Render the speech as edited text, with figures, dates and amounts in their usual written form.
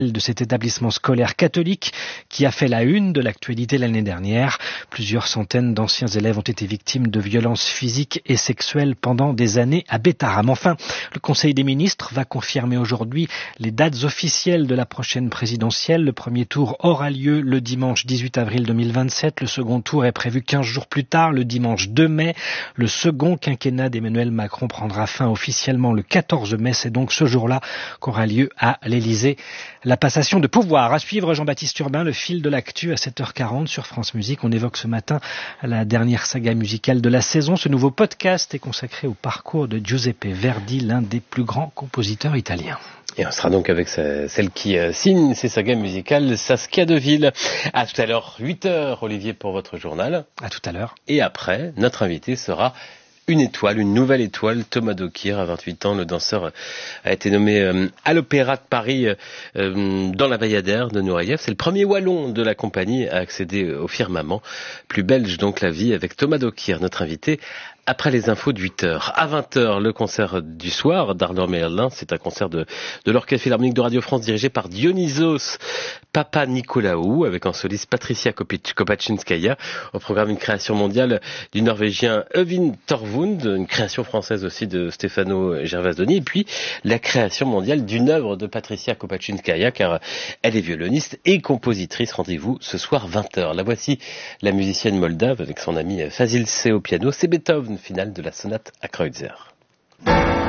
de cet établissement scolaire catholique qui a fait la une de l'actualité l'année dernière. Plusieurs centaines d'anciens élèves ont été victimes de violences physiques et sexuelles pendant des années à Bétarame. Enfin, le Conseil des ministres va confirmer aujourd'hui les dates officielles de la prochaine présidentielle. Le premier tour aura lieu le dimanche 18 avril 2027. Le second tour est prévu 15 jours plus tard, le dimanche 2 mai. Le second quinquennat d'Emmanuel Macron prendra fin officiellement le 14 mai. C'est donc ce jour-là qu'aura lieu à l'Élysée la passation de pouvoir. À suivre, Jean-Baptiste Urbain, le fil de l'actu à 7h40 sur France Musique. On évoque ce matin la dernière saga musicale de la saison. Ce nouveau podcast est consacré au parcours de Giuseppe Verdi, l'un des plus grands compositeurs italiens. Et on sera donc avec celle qui signe ces sagas musicales, Saskia Deville. À tout à l'heure, 8h, Olivier, pour votre journal. À tout à l'heure. Et après, notre invité sera une nouvelle étoile, Thomas Dokir. À 28 ans, le danseur a été nommé à l'Opéra de Paris dans la Bayadère de Nureyev. C'est le premier wallon de la compagnie à accéder au firmament. Plus belge donc la vie avec Thomas Dokir, notre invité. Après les infos de 8h. À 20h, le concert du soir d'Arnaud Merlin. C'est un concert de l'Orchestre Philharmonique de Radio France dirigé par Dionysos Papanicolaou avec en soliste Patricia Kopaczinskaya. Au programme, une création mondiale du Norvégien Øyvind Torvund, une création française aussi de Stefano Gervasoni, et puis la création mondiale d'une œuvre de Patricia Kopaczinskaya, car elle est violoniste et compositrice. Rendez-vous ce soir 20h. La voici, la musicienne moldave avec son ami Fazil C au piano. C'est Beethoven, finale de la sonate à Kreutzer.